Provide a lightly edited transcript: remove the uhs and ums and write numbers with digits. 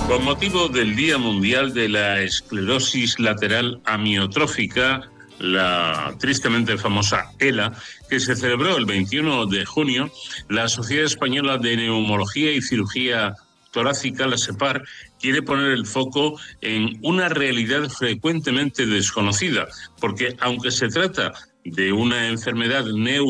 Con motivo del Día Mundial de la Esclerosis Lateral Amiotrófica, la tristemente famosa ELA, que se celebró el 21 de junio, la Sociedad Española de Neumología y Cirugía Torácica, la SEPAR, quiere poner el foco en una realidad frecuentemente desconocida, porque aunque se trata de una enfermedad